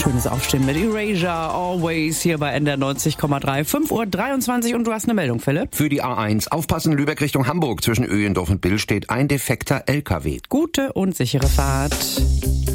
Schönes Aufstehen mit Erasure, Always, hier bei NDR 90,3, 5:23 Uhr und du hast eine Meldung, Philipp. Für die A1, aufpassen, Lübeck Richtung Hamburg. Zwischen Öhlendorf und Bill steht ein defekter LKW. Gute und sichere Fahrt.